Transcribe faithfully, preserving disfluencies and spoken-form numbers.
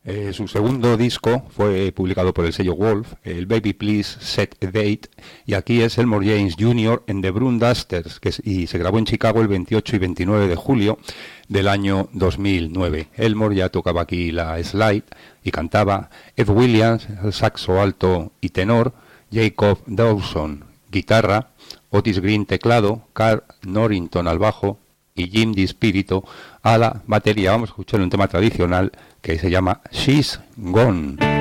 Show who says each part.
Speaker 1: Eh, su segundo disco fue publicado por el sello Wolf, el Baby Please Set a Date, y aquí es Elmore James junior en The Broom Dusters, que es, y se grabó en Chicago el veintiocho y veintinueve de julio del año dos mil nueve. Elmore ya tocaba aquí la slide y cantaba, Ed Williams, el saxo alto y tenor, Jacob Dawson, guitarra, Otis Green teclado, Carl Norrington al bajo y Jim DiSpirito a la batería. Vamos a escuchar un tema tradicional que se llama She's Gone.